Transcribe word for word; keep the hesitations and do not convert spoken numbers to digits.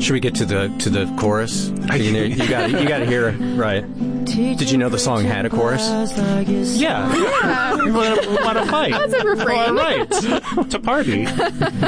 Should we get to the to the chorus? You, know, you got you got to hear it, right? Did you know the song had a chorus? Yeah. Yeah. We want to fight. That's a refrain. All right. To party.